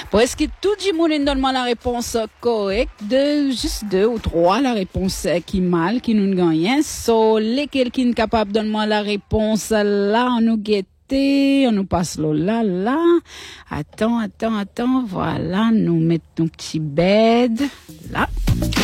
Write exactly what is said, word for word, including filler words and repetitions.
Presque tout le monde donne la réponse correcte, de juste deux ou trois la réponse qui mal, qui nous gagne. So, lesquels qui sont capables de donner la réponse là, on nous guette, on nous passe là, là. Attends, attends, attends, voilà, nous mettons un petit bed là.